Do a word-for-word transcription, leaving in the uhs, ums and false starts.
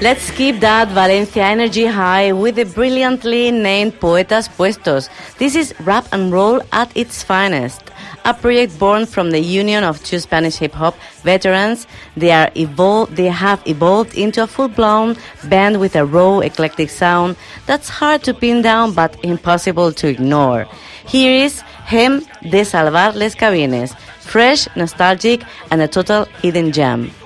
Let's keep that Valencia energy high with the brilliantly named Poetas Puestos. This is rap and roll at its finest. A project born from the union of two Spanish hip-hop veterans. They are evol- They have evolved into a full-blown band with a raw, eclectic sound that's hard to pin down but impossible to ignore. Here is Hem de Salvar les Cabines, fresh, nostalgic, and a total hidden gem.